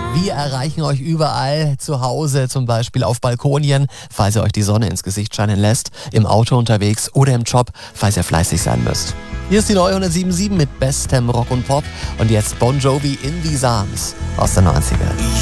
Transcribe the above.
Wir erreichen euch überall, zu Hause, zum Beispiel auf Balkonien, falls ihr euch die Sonne ins Gesicht scheinen lässt, im Auto unterwegs oder im Job, falls ihr fleißig sein müsst. Hier ist die neue 107.7 mit bestem Rock und Pop und jetzt Bon Jovi in These Arms aus der 90er.